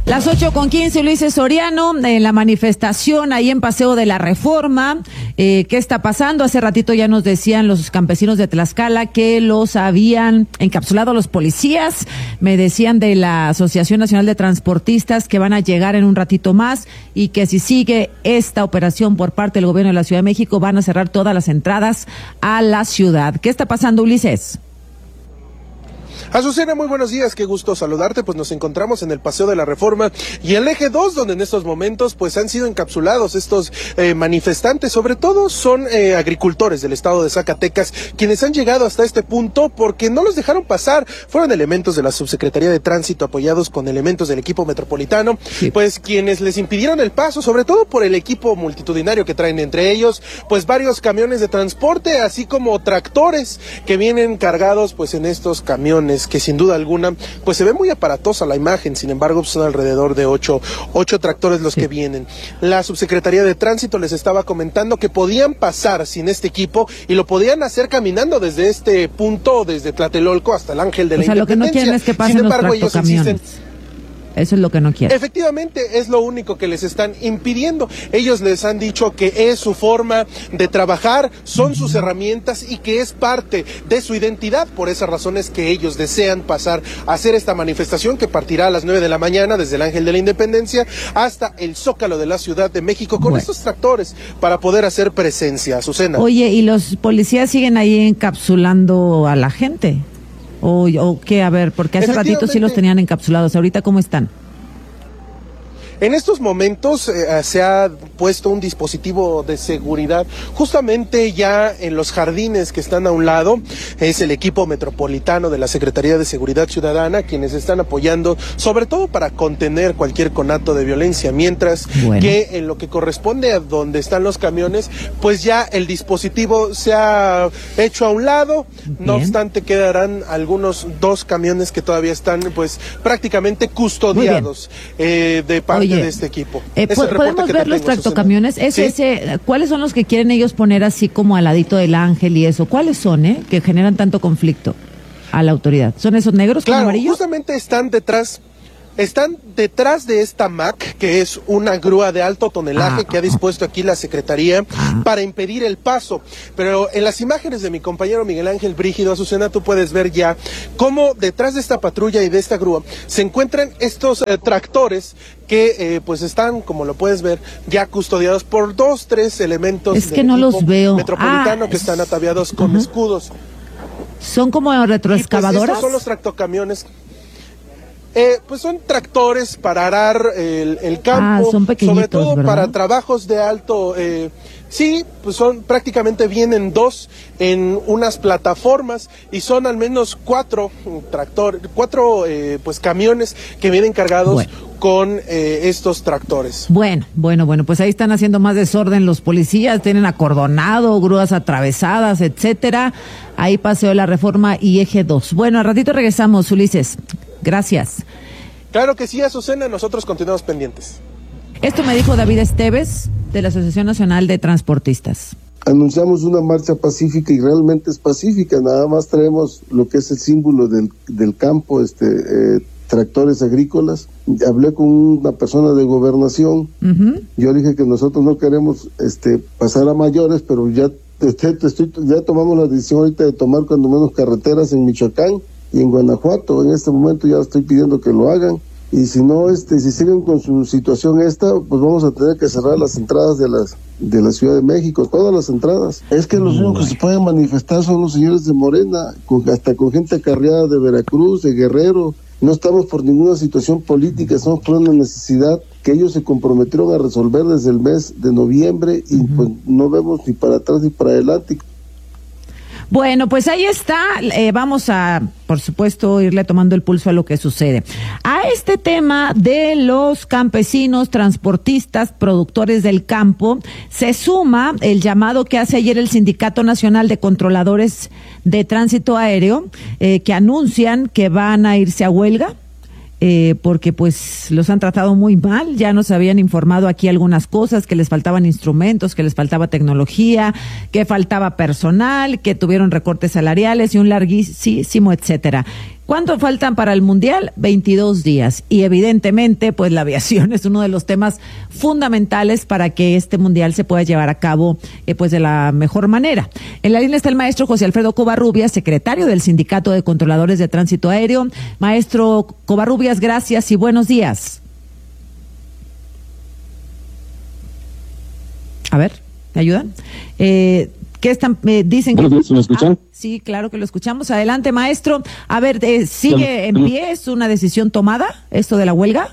Las 8:15, Ulises Soriano, en la manifestación ahí en Paseo de la Reforma. ¿Qué está pasando? Hace ratito ya nos decían los campesinos de Tlaxcala que los habían encapsulado los policías. Me decían de la Asociación Nacional de Transportistas que van a llegar en un ratito más y que si sigue esta operación por parte del gobierno de la Ciudad de México van a cerrar todas las entradas a la ciudad. ¿Qué está pasando, Ulises? Azucena, muy buenos días, qué gusto saludarte. Pues nos encontramos en el Paseo de la Reforma y el Eje 2, donde en estos momentos pues han sido encapsulados estos manifestantes. Sobre todo son agricultores del estado de Zacatecas quienes han llegado hasta este punto porque no los dejaron pasar. Fueron elementos de la Subsecretaría de Tránsito apoyados con elementos del equipo metropolitano, pues quienes les impidieron el paso, sobre todo por el equipo multitudinario que traen entre ellos, pues varios camiones de transporte, así como tractores que vienen cargados pues en estos camiones, que sin duda alguna pues se ve muy aparatosa la imagen. Sin embargo, son alrededor de ocho tractores los que vienen. La Subsecretaría de Tránsito les estaba comentando que podían pasar sin este equipo y lo podían hacer caminando desde este punto, desde Tlatelolco hasta el Ángel de la Independencia. O sea, lo que no quieren es que pasen los tractocamiones. Eso es lo que no quieren. Efectivamente, es lo único que les están impidiendo. Ellos les han dicho que es su forma de trabajar, son sus herramientas y que es parte de su identidad. Por esas razones que ellos desean pasar a hacer esta manifestación que partirá a las 9 de la mañana desde el Ángel de la Independencia hasta el Zócalo de la Ciudad de México con estos tractores para poder hacer presencia. Azucena. Oye, ¿y los policías siguen ahí encapsulando a la gente? ¿O qué? A ver, porque hace ratito sí los tenían encapsulados. ¿Ahorita cómo están? En estos momentos se ha puesto un dispositivo de seguridad justamente ya en los jardines que están a un lado. Es el equipo metropolitano de la Secretaría de Seguridad Ciudadana quienes están apoyando, sobre todo para contener cualquier conato de violencia, mientras que en lo que corresponde a donde están los camiones, pues ya el dispositivo se ha hecho a un lado. No obstante, quedarán algunos 2 camiones que todavía están pues prácticamente custodiados de parte de este equipo. ¿Podemos ver los tractocamiones? ¿Cuáles son los que quieren ellos poner así como al ladito del Ángel y eso? ¿Cuáles son, que generan tanto conflicto a la autoridad? ¿Son esos negros con amarillo? Justamente están detrás de esta MAC, que es una grúa de alto tonelaje que ha dispuesto aquí la Secretaría para impedir el paso. Pero en las imágenes de mi compañero Miguel Ángel Brígido, Azucena, tú puedes ver ya cómo detrás de esta patrulla y de esta grúa se encuentran estos tractores que pues están, como lo puedes ver, ya custodiados por 2-3 elementos es que no los veo. Metropolitano que están ataviados con escudos. ¿Son como retroexcavadoras? Pues estos son los tractocamiones. Pues son tractores para arar el campo, son pequeñitos, sobre todo, ¿verdad? Para trabajos de alto, sí, pues prácticamente vienen 2 en unas plataformas y son al menos 4 pues camiones que vienen cargados con estos tractores. Bueno, pues ahí están haciendo más desorden los policías, tienen acordonado, grúas atravesadas, etcétera. Ahí Paseo de la Reforma y Eje 2. Bueno, al ratito regresamos, Ulises. Gracias. Claro que sí, Azucena, nosotros continuamos pendientes. Esto me dijo David Esteves, de la Asociación Nacional de Transportistas. Anunciamos una marcha pacífica y realmente es pacífica, nada más traemos lo que es el símbolo del campo, tractores agrícolas. Hablé con una persona de gobernación, yo dije que nosotros no queremos pasar a mayores, pero ya tomamos la decisión ahorita de tomar cuando menos carreteras en Michoacán y en Guanajuato. En este momento ya estoy pidiendo que lo hagan, y si no, si siguen con su situación pues vamos a tener que cerrar las entradas de la Ciudad de México, todas las entradas. Es que los únicos que se pueden manifestar son los señores de Morena, hasta con gente acarreada de Veracruz, de Guerrero. No estamos por ninguna situación política, estamos por una necesidad que ellos se comprometieron a resolver desde el mes de noviembre y pues no vemos ni para atrás ni para adelante. Bueno, pues ahí está. Vamos a, por supuesto, irle tomando el pulso a lo que sucede. A este tema de los campesinos, transportistas, productores del campo, se suma el llamado que hace ayer el Sindicato Nacional de Controladores de Tránsito Aéreo, que anuncian que van a irse a huelga. Porque pues los han tratado muy mal. Ya nos habían informado aquí algunas cosas, que les faltaban instrumentos, que les faltaba tecnología, que faltaba personal, que tuvieron recortes salariales y un larguísimo etcétera. ¿Cuánto faltan para el Mundial? 22 días. Y evidentemente, pues la aviación es uno de los temas fundamentales para que este Mundial se pueda llevar a cabo pues de la mejor manera. En la línea está el maestro José Alfredo Covarrubias, secretario del Sindicato de Controladores de Tránsito Aéreo. Maestro Covarrubias, gracias y buenos días. A ver, ¿me ayudan? ¿Qué están? Dicen que... ¿Me escuchan? Sí, claro que lo escuchamos. Adelante, maestro. A ver, ¿sigue en pie? ¿Es una decisión tomada esto de la huelga?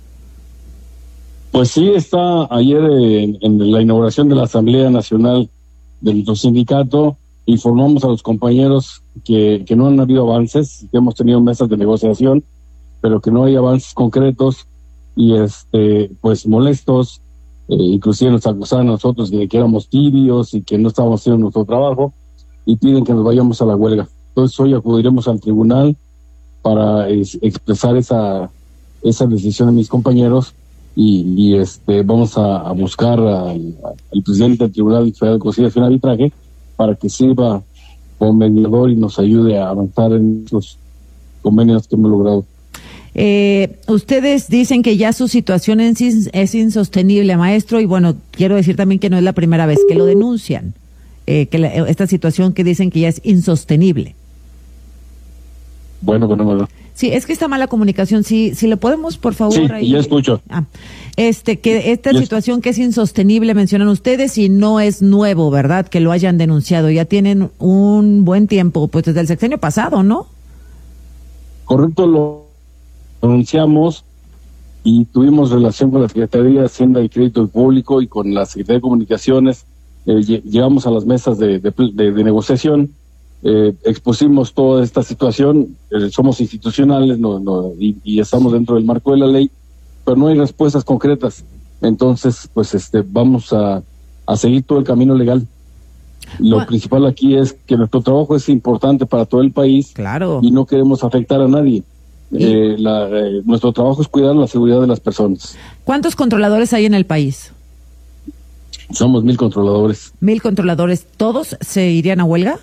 Pues sí, está ayer en la inauguración de la Asamblea Nacional de nuestro sindicato. Informamos a los compañeros que no han habido avances, que hemos tenido mesas de negociación, pero que no hay avances concretos y pues molestos. Inclusive nos acusaron a nosotros de que éramos tibios y que no estábamos haciendo nuestro trabajo y piden que nos vayamos a la huelga. Entonces hoy acudiremos al tribunal para expresar esa decisión de mis compañeros y vamos a buscar al presidente del Tribunal Federal de Conciliación y Arbitraje para que sirva como mediador y nos ayude a avanzar en los convenios que hemos logrado. Ustedes dicen que ya su situación es insostenible, maestro, y bueno, quiero decir también que no es la primera vez que lo denuncian, esta situación que dicen que ya es insostenible. Bueno. Sí, es que está mala comunicación. Si le podemos, por favor. Sí, ahí, ya escucho. Que esta situación que es insostenible, mencionan ustedes, y no es nuevo, ¿verdad? Que lo hayan denunciado. Ya tienen un buen tiempo, pues desde el sexenio pasado, ¿no? Correcto, lo anunciamos y tuvimos relación con la Secretaría de Hacienda y Crédito Público y con la Secretaría de Comunicaciones. Llegamos a las mesas de negociación, expusimos toda esta situación, somos institucionales y estamos dentro del marco de la ley, pero no hay respuestas concretas. Entonces, pues vamos a seguir todo el camino legal. Lo principal aquí es que nuestro trabajo es importante para todo el país. Claro. Y no queremos afectar a nadie. Nuestro trabajo es cuidar la seguridad de las personas. ¿Cuántos controladores hay en el país? Somos 1,000 controladores. 1,000 controladores. ¿Todos se irían a huelga?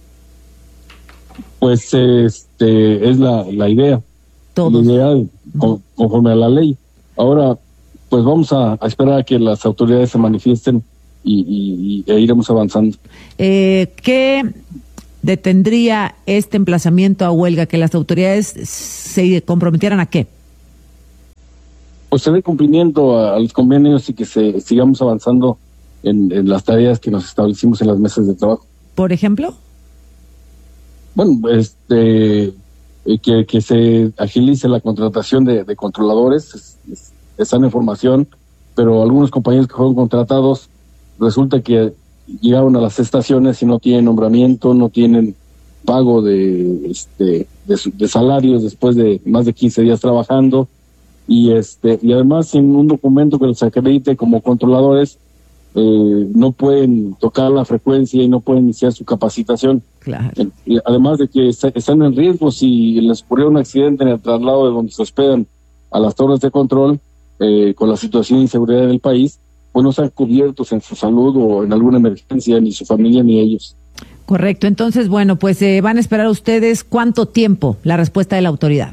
Pues es la idea. Todos. La idea conforme a la ley. Ahora, pues vamos a esperar a que las autoridades se manifiesten e iremos avanzando. ¿Qué detendría este emplazamiento a huelga? ¿Que las autoridades se comprometieran a qué? Pues se dé cumplimiento a los convenios y que sigamos avanzando en las tareas que nos establecimos en las mesas de trabajo. ¿Por ejemplo? Bueno, que se agilice la contratación de controladores, están en formación, pero algunos compañeros que fueron contratados resulta que llegaron a las estaciones y no tienen nombramiento, no tienen pago de salarios después de más de 15 días trabajando y además sin un documento que los acredite como controladores no pueden tocar la frecuencia y no pueden iniciar su capacitación. Claro. Y además de que están en riesgo si les ocurrió un accidente en el traslado de donde se hospedan a las torres de control con la situación de inseguridad del país, pues no están cubiertos en su salud o en alguna emergencia, ni su familia ni ellos. Correcto. Entonces, bueno, pues van a esperar ustedes ¿cuánto tiempo la respuesta de la autoridad?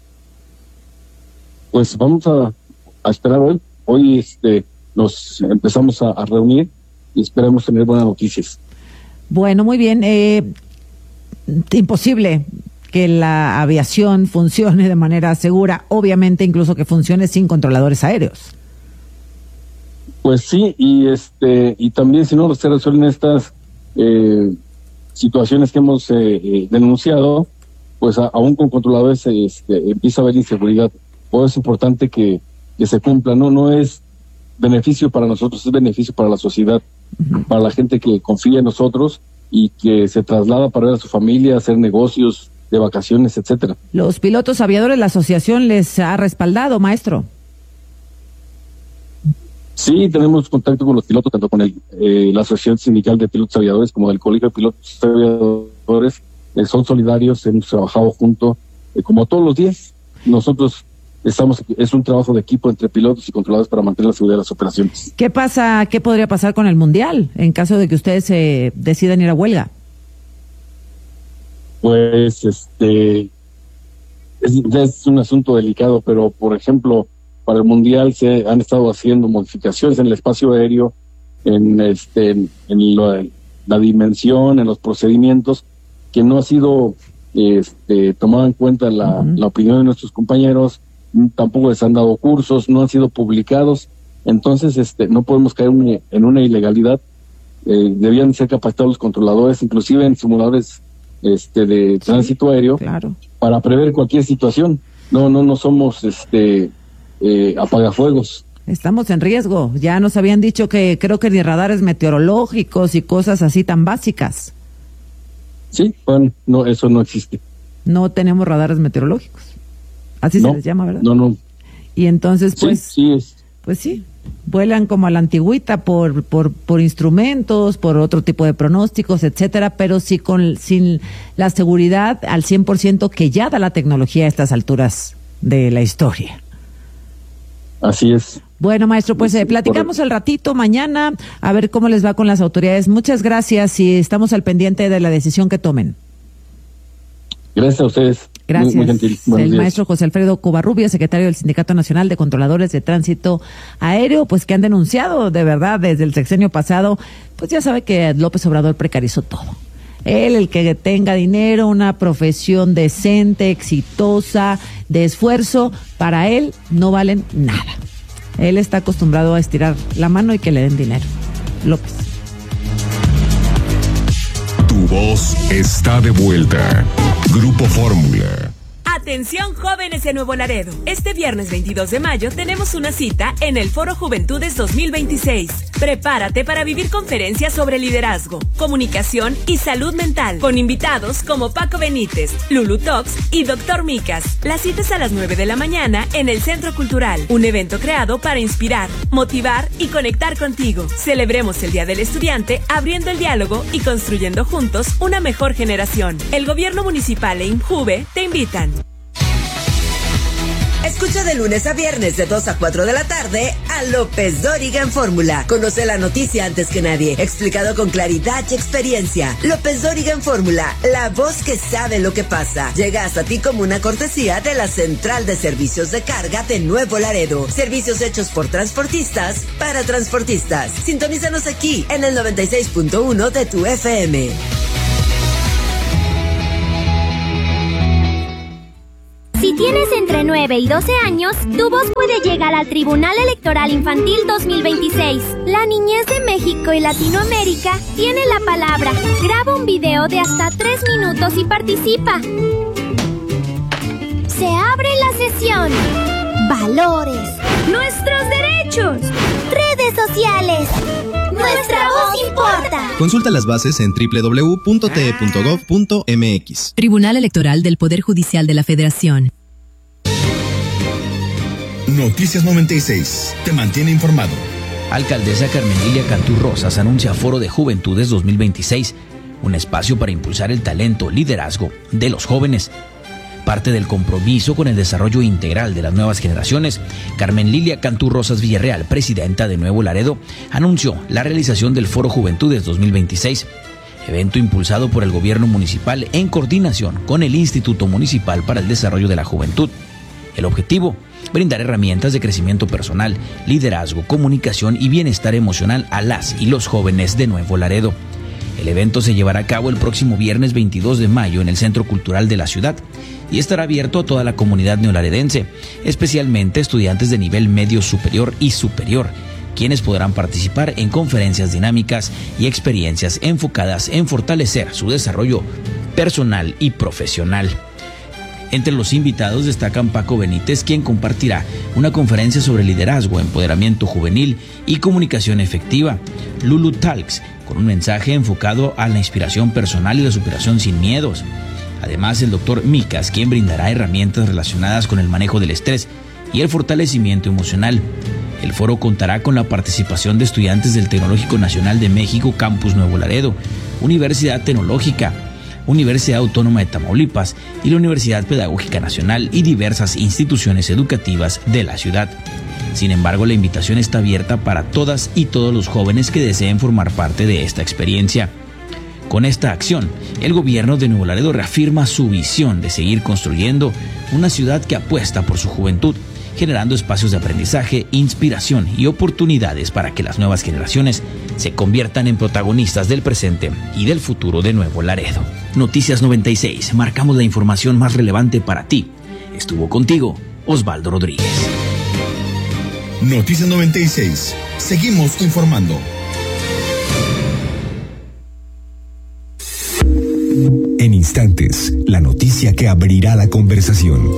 Pues vamos a esperar hoy. Hoy nos empezamos a reunir y esperamos tener buenas noticias. Bueno, muy bien. Imposible que la aviación funcione de manera segura, obviamente incluso que funcione sin controladores aéreos. Pues sí, y también si no se resuelven estas situaciones que hemos denunciado, pues aún con controladores empieza a haber inseguridad. Por eso es importante que se cumpla, no es beneficio para nosotros, es beneficio para la sociedad, para la gente que confía en nosotros y que se traslada para ver a su familia, hacer negocios de vacaciones, etcétera. Los pilotos aviadores, la asociación les ha respaldado, maestro. Sí, tenemos contacto con los pilotos, tanto con la Asociación Sindical de Pilotos Aviadores como del Colegio de Pilotos Aviadores. Son solidarios, hemos trabajado juntos, como todos los días. Nosotros es un trabajo de equipo entre pilotos y controladores para mantener la seguridad de las operaciones. ¿Qué podría pasar con el Mundial en caso de que ustedes decidan ir a huelga? Pues Es un asunto delicado, pero por ejemplo, para el Mundial se han estado haciendo modificaciones en el espacio aéreo, en la dimensión, en los procedimientos, que no ha sido tomado en cuenta la opinión de nuestros compañeros, tampoco les han dado cursos, no han sido publicados. Entonces no podemos caer en una ilegalidad. Debían ser capacitados los controladores, inclusive en simuladores de tránsito aéreo, claro, para prever cualquier situación. No somos apagafuegos. Estamos en riesgo. Ya nos habían dicho que creo que ni radares meteorológicos y cosas así tan básicas. Sí, bueno, no, eso no existe. No tenemos radares meteorológicos. Así se les llama, ¿verdad? No. Y entonces, pues, pues sí, vuelan como a la antigüita por instrumentos, por otro tipo de pronósticos, etcétera, pero sí sin la seguridad al 100% que ya da la tecnología a estas alturas de la historia. Así es. Bueno, maestro, pues platicamos al ratito mañana a ver cómo les va con las autoridades. Muchas gracias y estamos al pendiente de la decisión que tomen. Gracias a ustedes. Gracias. Muy gentil. El maestro José Alfredo Covarrubias, secretario del Sindicato Nacional de Controladores de Tránsito Aéreo, pues que han denunciado de verdad desde el sexenio pasado, pues ya sabe que López Obrador precarizó todo. Él, el que tenga dinero, una profesión decente, exitosa, de esfuerzo, para él no valen nada. Él está acostumbrado a estirar la mano y que le den dinero. López. Tu voz está de vuelta. Grupo Fórmula. Atención jóvenes de Nuevo Laredo. Este viernes 22 de mayo tenemos una cita en el Foro Juventudes 2026. Prepárate para vivir conferencias sobre liderazgo, comunicación y salud mental, con invitados como Paco Benítez, Lulu Talks y Dr. Micas. La cita es a las 9 de la mañana en el Centro Cultural, un evento creado para inspirar, motivar y conectar contigo. Celebremos el Día del Estudiante abriendo el diálogo y construyendo juntos una mejor generación. El Gobierno Municipal e INJUVE te invitan. Escucha de lunes a viernes de 2 a 4 de la tarde a López Dóriga en Fórmula. Conoce la noticia antes que nadie, explicado con claridad y experiencia. López Dóriga en Fórmula, la voz que sabe lo que pasa. Llega hasta ti como una cortesía de la Central de Servicios de Carga de Nuevo Laredo. Servicios hechos por transportistas para transportistas. Sintonízanos aquí en el 96.1 de tu FM. Si tienes entre 9 y 12 años, tu voz puede llegar al Tribunal Electoral Infantil 2026. La niñez de México y Latinoamérica tiene la palabra. Graba un video de hasta 3 minutos y participa. Se abre la sesión. Valores. Nuestros derechos. Redes sociales. Nuestra voz importa. Consulta las bases en www.te.gov.mx. Tribunal Electoral del Poder Judicial de la Federación. Noticias 96. Te mantiene informado. Alcaldesa Carmen Lilia Cantú Rosas anuncia Foro de Juventudes 2026, un espacio para impulsar el talento, liderazgo de los jóvenes. Parte del compromiso con el desarrollo integral de las nuevas generaciones, Carmen Lilia Cantú Rosas Villarreal, presidenta de Nuevo Laredo, anunció la realización del Foro Juventudes 2026, evento impulsado por el gobierno municipal en coordinación con el Instituto Municipal para el Desarrollo de la Juventud. El objetivo, brindar herramientas de crecimiento personal, liderazgo, comunicación y bienestar emocional a las y los jóvenes de Nuevo Laredo. El evento se llevará a cabo el próximo viernes 22 de mayo en el Centro Cultural de la ciudad y estará abierto a toda la comunidad neolaredense, especialmente estudiantes de nivel medio superior y superior, quienes podrán participar en conferencias dinámicas y experiencias enfocadas en fortalecer su desarrollo personal y profesional. Entre los invitados destacan Paco Benítez, quien compartirá una conferencia sobre liderazgo, empoderamiento juvenil y comunicación efectiva. Lulu Talks, con un mensaje enfocado a la inspiración personal y la superación sin miedos. Además, el Dr. Micas, quien brindará herramientas relacionadas con el manejo del estrés y el fortalecimiento emocional. El foro contará con la participación de estudiantes del Tecnológico Nacional de México Campus Nuevo Laredo, Universidad Tecnológica, Universidad Autónoma de Tamaulipas y la Universidad Pedagógica Nacional y diversas instituciones educativas de la ciudad. Sin embargo, la invitación está abierta para todas y todos los jóvenes que deseen formar parte de esta experiencia. Con esta acción, el gobierno de Nuevo Laredo reafirma su visión de seguir construyendo una ciudad que apuesta por su juventud, generando espacios de aprendizaje, inspiración y oportunidades para que las nuevas generaciones se conviertan en protagonistas del presente y del futuro de Nuevo Laredo. Noticias 96, marcamos la información más relevante para ti. Estuvo contigo Osvaldo Rodríguez. Noticias 96, seguimos informando. En instantes, la noticia que abrirá la conversación.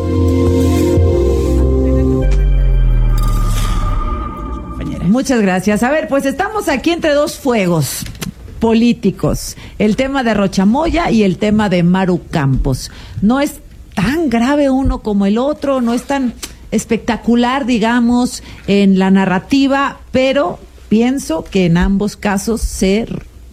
Muchas gracias. A ver, pues estamos aquí entre dos fuegos políticos. El tema de Rocha Moya y el tema de Maru Campos. No es tan grave uno como el otro, no es tan espectacular, digamos, en la narrativa, pero pienso que en ambos casos se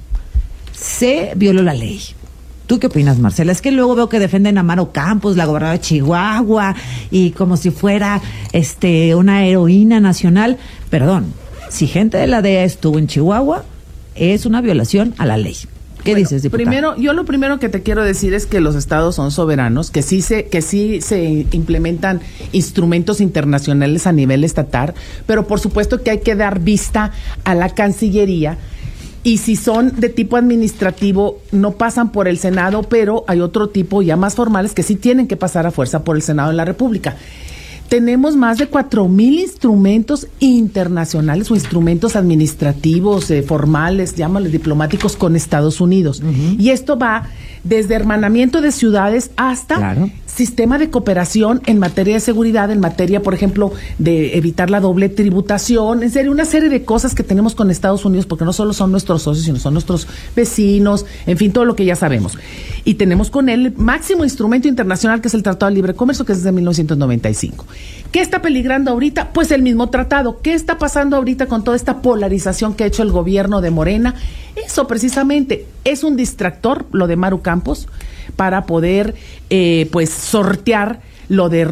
violó la ley. ¿Tú qué opinas, Marcela? Es que luego veo que defienden a Maru Campos, la gobernadora de Chihuahua, y como si fuera una heroína nacional. Perdón, si gente de la DEA estuvo en Chihuahua, es una violación a la ley. ¿Qué dices, diputada? Yo lo primero que te quiero decir es que los estados son soberanos, que sí se implementan instrumentos internacionales a nivel estatal, pero por supuesto que hay que dar vista a la Cancillería. Y si son de tipo administrativo, no pasan por el Senado, pero hay otro tipo ya más formales que sí tienen que pasar a fuerza por el Senado de la República. Tenemos más de 4,000 instrumentos internacionales o instrumentos administrativos, formales, llámales diplomáticos, con Estados Unidos. Uh-huh. Y esto va desde hermanamiento de ciudades hasta sistema de cooperación en materia de seguridad, en materia, por ejemplo, de evitar la doble tributación, en serio, una serie de cosas que tenemos con Estados Unidos, porque no solo son nuestros socios, sino son nuestros vecinos, en fin, todo lo que ya sabemos. Y tenemos con él el máximo instrumento internacional, que es el Tratado de Libre Comercio, que es desde 1995. ¿Qué está peligrando ahorita? Pues el mismo tratado. ¿Qué está pasando ahorita con toda esta polarización que ha hecho el gobierno de Morena? Eso precisamente es un distractor, lo de Maru Campos, para poder pues sortear lo de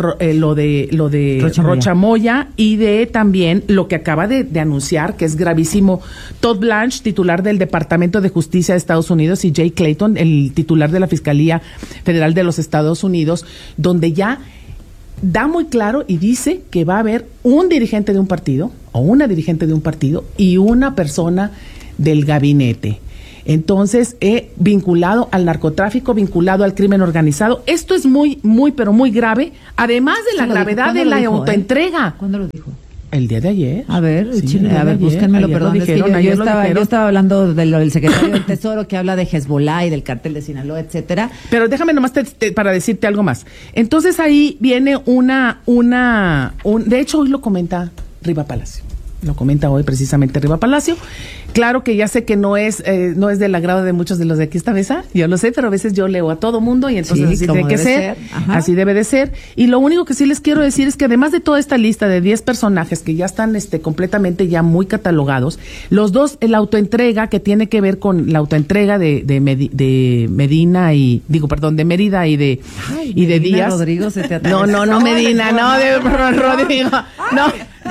Rocha Moya y de también lo que acaba de anunciar, que es gravísimo, Todd Blanche, titular del Departamento de Justicia de Estados Unidos, y Jay Clayton, el titular de la Fiscalía Federal de los Estados Unidos, donde ya da muy claro y dice que va a haber un dirigente de un partido o una dirigente de un partido y una persona del gabinete. Entonces, vinculado al narcotráfico, vinculado al crimen organizado. Esto es muy, muy, pero muy grave, además de la gravedad de la autoentrega. ¿Cuándo lo dijo? El día de ayer. A ver, búsquenmelo, perdón. Yo estaba hablando del secretario del Tesoro, que habla de Hezbollah y del cártel de Sinaloa, etcétera. Pero déjame nomás para decirte algo más. Entonces ahí viene de hecho hoy lo comenta Riva Palacio. Lo comenta hoy precisamente Riva Palacio. Claro que ya sé que no es del agrado de muchos de los de aquí esta mesa, yo lo sé, pero a veces yo leo a todo mundo y entonces así tiene que ser. Así debe de ser. Y lo único que sí les quiero decir es que además de toda esta lista de 10 personajes que ya están completamente ya muy catalogados, los dos, la autoentrega que tiene que ver con la autoentrega de Mérida y de Díaz. Rodrigo, se te no, Medina, no, de Rodrigo, no.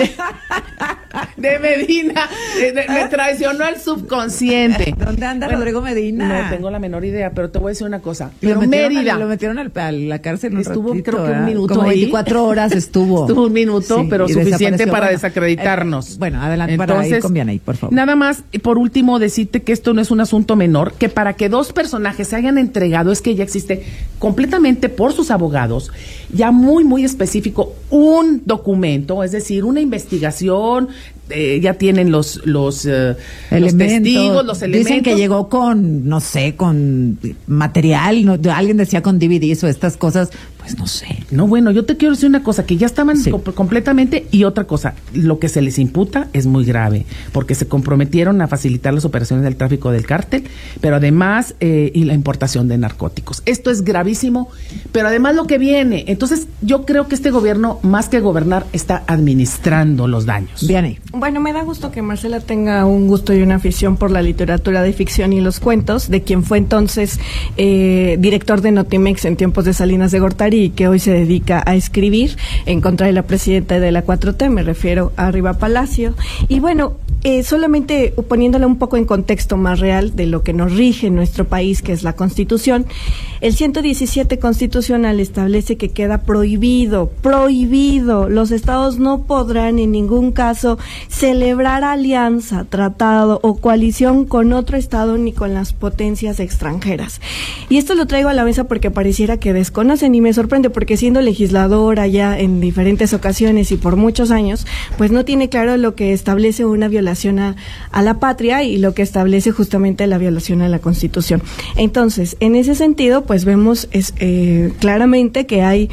De Medina, me traicionó al subconsciente. ¿Dónde anda Rodrigo Medina? No tengo la menor idea, pero te voy a decir una cosa. Pero Mérida. Lo metieron a la cárcel estuvo ratito, creo que un minuto como ahí. 24 horas estuvo. Estuvo un minuto, sí, pero suficiente para desacreditarnos. Bueno, adelante. Entonces, para ir con Vianey, por favor. Nada más, por último, decirte que esto no es un asunto menor, que para que dos personajes se hayan entregado es que ya existe completamente por sus abogados, ya muy, muy específico, un documento, es decir, una investigación. Ya tienen los testigos, los elementos. Dicen que llegó con, no sé, con material, alguien decía con DVDs o estas cosas, pues no sé. No, bueno, yo te quiero decir una cosa, que ya estaban completamente, y otra cosa, lo que se les imputa es muy grave, porque se comprometieron a facilitar las operaciones del tráfico del cártel, pero además, y la importación de narcóticos. Esto es gravísimo, pero además lo que viene, entonces yo creo que este gobierno, más que gobernar, está administrando los daños. Viene. Bueno, me da gusto que Marcela tenga un gusto y una afición por la literatura de ficción y los cuentos, de quien fue entonces director de Notimex en tiempos de Salinas de Gortari, y que hoy se dedica a escribir en contra de la presidenta de la 4T, me refiero a Riva Palacio. Y bueno, solamente poniéndola un poco en contexto más real de lo que nos rige en nuestro país, que es la Constitución, el 117 constitucional establece que queda prohibido, los estados no podrán en ningún caso celebrar alianza, tratado o coalición con otro estado ni con las potencias extranjeras. Y esto lo traigo a la mesa porque pareciera que desconocen, y me sorprende porque siendo legisladora ya en diferentes ocasiones y por muchos años, pues no tiene claro lo que establece una violación a la patria y lo que establece justamente la violación a la Constitución. Entonces, en ese sentido, pues vemos claramente que hay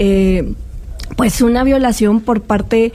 pues una violación por parte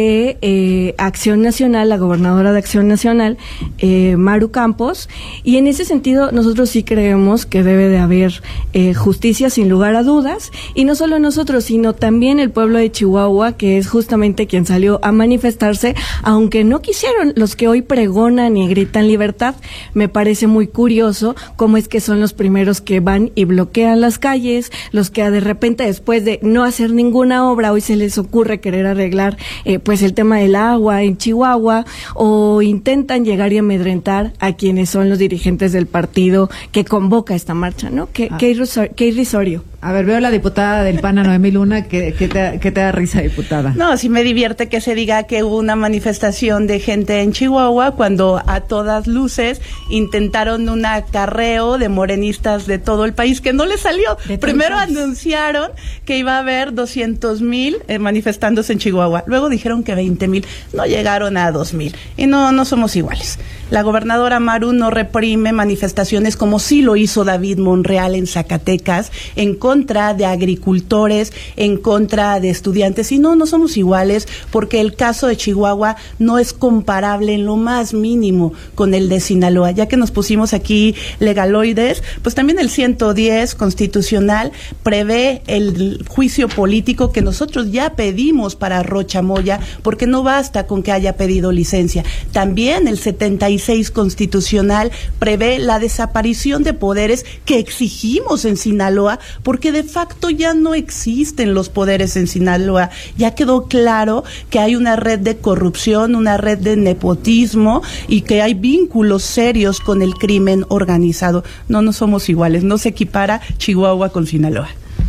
de Acción Nacional, la gobernadora de Acción Nacional, Maru Campos, y en ese sentido nosotros sí creemos que debe de haber justicia sin lugar a dudas, y no solo nosotros, sino también el pueblo de Chihuahua, que es justamente quien salió a manifestarse, aunque no quisieron los que hoy pregonan y gritan libertad. Me parece muy curioso cómo es que son los primeros que van y bloquean las calles, los que de repente después de no hacer ninguna obra hoy se les ocurre querer arreglar pues el tema del agua en Chihuahua, o intentan llegar y amedrentar a quienes son los dirigentes del partido que convoca esta marcha, ¿no? Qué irrisorio. A ver, veo a la diputada del PAN, Noemí Luna, que te da risa, diputada. No, sí me divierte que se diga que hubo una manifestación de gente en Chihuahua cuando a todas luces intentaron un acarreo de morenistas de todo el país que no les salió. Primero anunciaron que iba a haber 200,000 manifestándose en Chihuahua. Luego dijeron que 20,000. No llegaron a 2,000. Y no somos iguales. La gobernadora Maru no reprime manifestaciones como sí lo hizo David Monreal en Zacatecas, en contra de agricultores, en contra de estudiantes. Y no somos iguales, porque el caso de Chihuahua no es comparable en lo más mínimo con el de Sinaloa. Ya que nos pusimos aquí legaloides, pues también el 110 constitucional prevé el juicio político que nosotros ya pedimos para Rocha Moya, porque no basta con que haya pedido licencia. También el 76 constitucional prevé la desaparición de poderes que exigimos en Sinaloa, porque de facto ya no existen los poderes en Sinaloa. Ya quedó claro que hay una red de corrupción, una red de nepotismo, y que hay vínculos serios con el crimen organizado. No somos iguales, no se equipara Chihuahua con Sinaloa.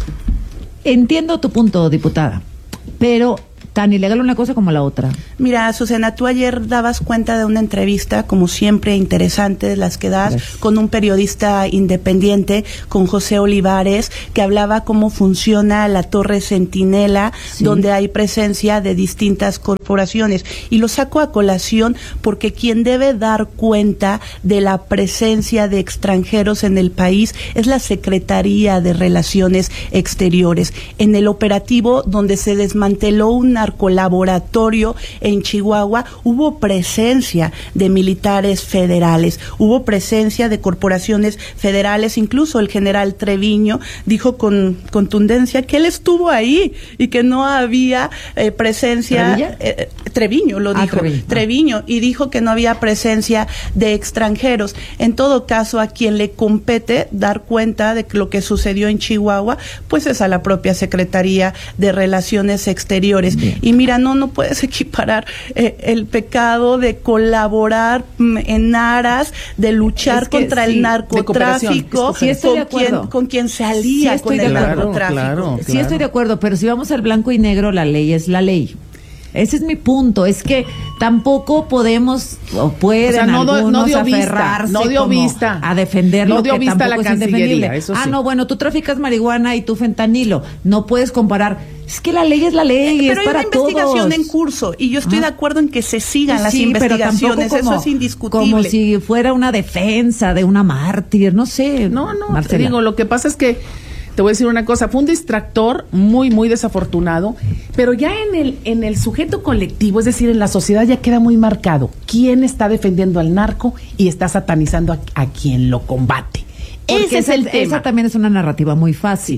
Entiendo tu punto, diputada, pero tan ilegal una cosa como la otra. Mira, Susana, tú ayer dabas cuenta de una entrevista, como siempre, interesante, las que das, con un periodista independiente, con José Olivares, que hablaba cómo funciona la Torre Centinela, sí, donde hay presencia de distintas corporaciones. Y lo saco a colación porque quien debe dar cuenta de la presencia de extranjeros en el país es la Secretaría de Relaciones Exteriores. En el operativo donde se desmanteló un narcolaboratorio en Chihuahua, hubo presencia de militares federales, hubo presencia de corporaciones federales. Incluso el general Treviño dijo con contundencia que él estuvo ahí y que no había presencia. Treviño lo dijo. Treviño, y dijo que no había presencia de extranjeros. En todo caso, a quien le compete dar cuenta de lo que sucedió en Chihuahua, pues es a la propia Secretaría de Relaciones Exteriores. Bien. Y mira, no puedes equiparar el pecado de colaborar en aras de luchar contra el narcotráfico con quien se alía con el narcotráfico. Claro. Sí, estoy de acuerdo, pero si vamos al blanco y negro, la ley es la ley. Ese es mi punto, es que tampoco podemos o pueden algunos aferrarse a defender lo que tampoco es indefendible. Eso sí. No, tú traficas marihuana y tú fentanilo, no puedes comparar. Es que la ley es la ley, pero es para todos. Pero hay una investigación en curso y yo estoy de acuerdo en que se sigan las investigaciones, eso es indiscutible. Como si fuera una defensa de una mártir, no sé. No, te digo, lo que pasa es que te voy a decir una cosa, fue un distractor muy, muy desafortunado, pero ya en el sujeto colectivo, es decir, en la sociedad ya queda muy marcado quién está defendiendo al narco y está satanizando a quien lo combate. Porque ese es el tema. Esa también es una narrativa muy fácil.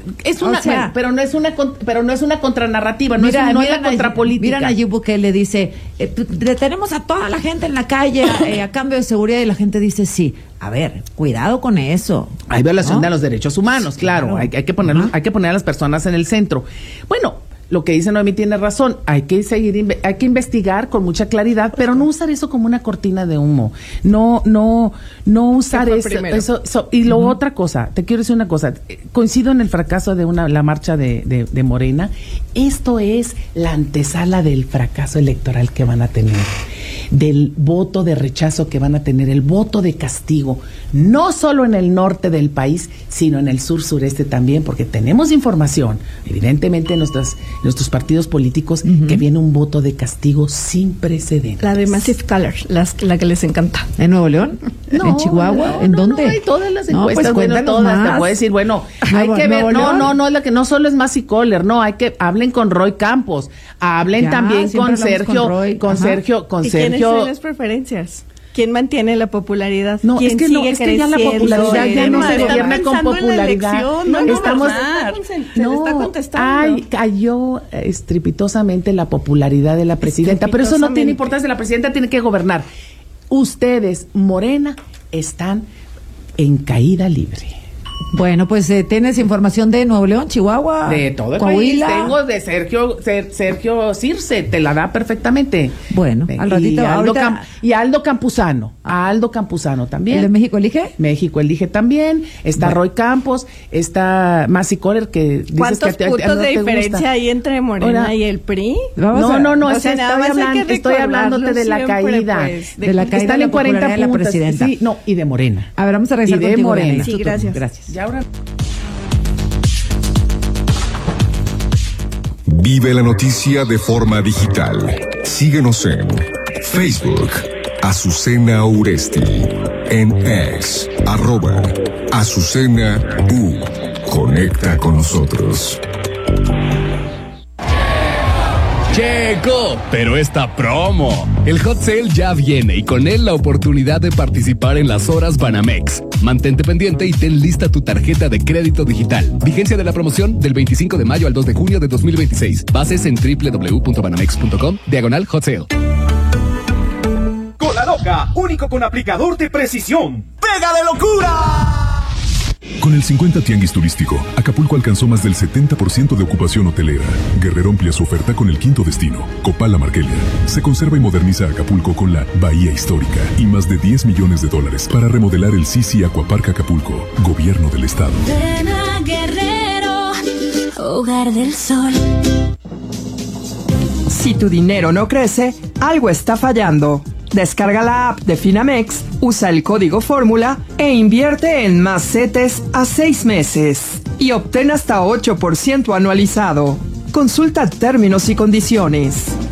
es una, pero no es una contranarrativa, no es la contrapolítica. Mira, Nayib Bukele dice, detenemos a toda la gente en la calle a cambio de seguridad, y la gente dice sí. A ver, cuidado con eso. Hay violación de los derechos humanos, claro. Hay que poner a las personas en el centro. Bueno, lo que dice Noemí tiene razón, hay que investigar con mucha claridad, pero no usar eso como una cortina de humo. No usar eso. Y otra cosa, te quiero decir una cosa, coincido en el fracaso de la marcha de Morena. Esto es la antesala del fracaso electoral que van a tener, del voto de rechazo que van a tener, el voto de castigo, no solo en el norte del país, sino en el sur-sureste también, porque tenemos información, evidentemente en nuestros partidos políticos, que viene un voto de castigo sin precedentes. La de Massive Colors, la que les encanta. ¿En Nuevo León? No, ¿en Chihuahua? ¿En dónde? No, hay todas las encuestas, pues todas. Más. Te voy a decir, hay que ver, no, la que no solo es Massive Color, hablen con Roy Campos, hablen también con Sergio, con Sergio. ¿Quiénes son las preferencias? ¿Quién mantiene la popularidad? No, es que ya la popularidad ya no se gobierna con popularidad. Se le está contestando. Cayó estrepitosamente la popularidad de la presidenta, pero eso no tiene importancia, la presidenta tiene que gobernar. Ustedes, Morena, están en caída libre. Bueno, pues tienes información de Nuevo León, Chihuahua, de todo el Coahuila. País. Tengo de Sergio Circe, te la da perfectamente. Bueno, al ratito. Y Aldo Campuzano. A Aldo Campuzano también. ¿El de México Elige? México Elige también. Está Roy Campos, está Massive Color, que dices ¿cuántos que puntos de diferencia hay entre Morena y el PRI? No, estoy hablándote de la caída. Pues, de la caída están en 40 puntos. De la presidenta. Sí, no, y de Morena. A ver, vamos a regresar y de contigo, Morena. Sí, gracias. Gracias. Y ahora... Vive la noticia de forma digital. Síguenos en Facebook, Azucena Uresti, en X, @Azucena U. Conecta con nosotros. Checo, pero esta promo. El Hot Sale ya viene y con él la oportunidad de participar en las horas Banamex. Mantente pendiente y ten lista tu tarjeta de crédito digital. Vigencia de la promoción del 25 de mayo al 2 de junio de 2026. Bases en www.banamex.com/Hot Sale. Cola Loca, único con aplicador de precisión. ¡Pega de locura! Con el 50 Tianguis Turístico, Acapulco alcanzó más del 70% de ocupación hotelera. Guerrero amplia su oferta con el quinto destino, Copala Marquelia. Se conserva y moderniza Acapulco con la Bahía Histórica y más de $10 millones para remodelar el Sisi Aquapark Acapulco, Gobierno del Estado. Ven a Guerrero, hogar del sol. Si tu dinero no crece, algo está fallando. Descarga la app de Finamex, usa el código fórmula e invierte en más CETES a 6 meses y obtén hasta 8% anualizado. Consulta términos y condiciones.